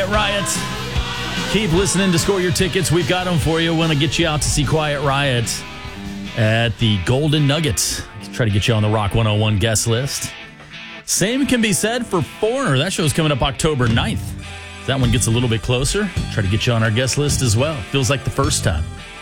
Quiet Riot. Keep listening to score your tickets. We've got them for you. We want to get you out to see Quiet Riot at the Golden Nuggets. Try to get you on the Rock 101 guest list. Same can be said for Foreigner. That show's coming up October 9th. That one gets a little bit closer. Try to get you on our guest list as well. Feels like the first time.